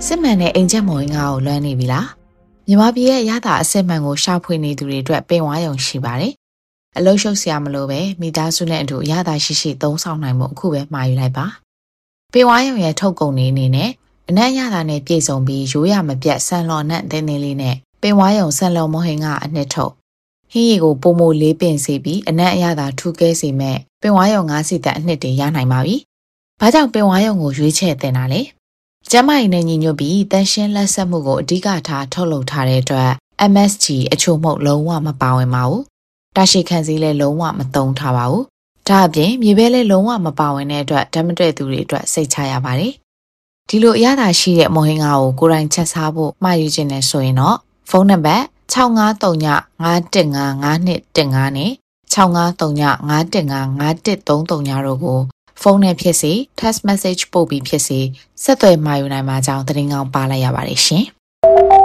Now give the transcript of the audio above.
စစ်မှန်တဲ့အင်ဂျင်မော်ငါကိုလွမ်းနေပြီလားမြန်မာပြည်ရဲ့ရတာအစစ်မှန်ကိုရှာဖွေနေသူတွေအတွက်ပင်ဝါရုံရှိပါတယ်အလုံးရှုပ်စရာမလိုပဲမိသားစုနဲ့အတူရတာရှိသုံးဆောင်နိုင်မှုအခုပဲမှာယူလိုက်ပါပင်ဝါရုံရဲ့ထုတ်ကုန်နေအနေနဲ့အနက်ရတာနဲ့ပြည့်စုံပြီးရိုးရမပြတ်ဆန်လော်နဲ့တင်းတင်းလေးနဲ့ပင်ဝါရုံဆန်လော်မဟင်ကအနှစ်ထုတ်ဟင်းရီကိုပုံမလေးပင်စေပြီးအနက်အရသာထူကဲစေမဲ့ပင်ဝါရုံ၅စီတက်အနှစ်တွေရနိုင်ပါပြီဘာကြောင့်ပင်ဝါရုံကိုရွေးချယ်တင်တာလဲကျမကြီးနဲ့ညီညွတ်ပြီးတန်ရှင်းလက်ဆက်မှုကိုအဓိကထားထုတ်လုပ်ထားတဲ့အတွက် MSG အချို့မဟုတ်လုံးဝမပါဝင်ပါဘူး။တာရှိခံစည်းလည်းလုံးဝမသုံးထားပါဘူး။ဒါအပြင်မြေပဲလည်းလုံးဝမပါဝင်တဲ့အတွက်ဓာတ်မတည့်သူတွေအတွက်စိတ်ချရပါတယ်။ဒီလိုအရသာရှိတဲ့မော်ဟင်းကားကိုကိုယ်တိုင်ချက်စားဖို့မှာယူခြင်းနဲ့ဆိုရင်တော့ဖုန်းနံပါတ်6539515512နဲ့6539515513တို့ကိုဖုန်းနဲ့ဖြစ်စေ text message ပို့ပြီးဖြစ်စေဆက်သွယ်မှာယူနိုင်မှာကြောင်းသတင်းကောင်းပါလိုက်ရပါတယ်ရှင်။